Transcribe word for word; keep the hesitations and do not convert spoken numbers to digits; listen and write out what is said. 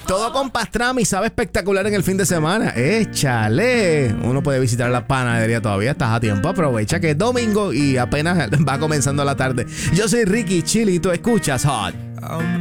Todo con pastrami, sabe espectacular en el fin de semana. Échale. Uno puede visitar la panadería todavía, estás a tiempo. Aprovecha que es domingo y apenas va comenzando la tarde. Yo soy Ricky Chili y tú escuchas Hot.